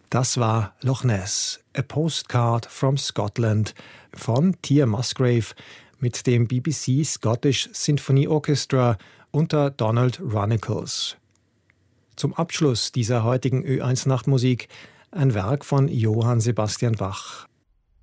Das war Loch Ness, A Postcard from Scotland von Tia Musgrave mit dem BBC Scottish Symphony Orchestra unter Donald Runnicles. Zum Abschluss dieser heutigen Ö1 Nachtmusik ein Werk von Johann Sebastian Bach,